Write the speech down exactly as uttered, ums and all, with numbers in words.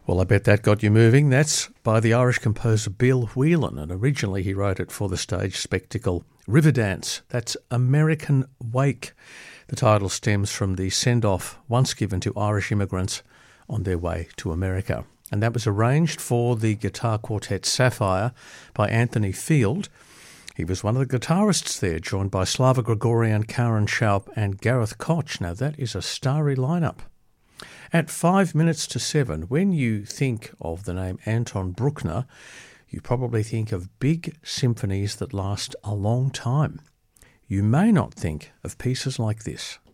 Well, I bet that got you moving. That's by the Irish composer Bill Whelan, and originally he wrote it for the stage spectacle Riverdance. That's American Wake. The title stems from the send-off once given to Irish immigrants on their way to America. And that was arranged for the guitar quartet Sapphire by Anthony Field. He was one of the guitarists there, joined by Slava Grigorian, Karen Schaup and Gareth Koch. Now that is a starry lineup. At five minutes to seven, when you think of the name Anton Bruckner, you probably think of big symphonies that last a long time. You may not think of pieces like this.